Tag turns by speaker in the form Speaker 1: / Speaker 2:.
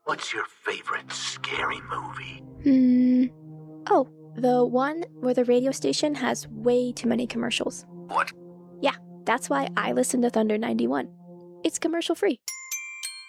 Speaker 1: What's your favorite scary movie?
Speaker 2: Oh, the one where the radio station has way too many commercials.
Speaker 1: What?
Speaker 2: Yeah, that's why I listen to Thunder 91. It's commercial free.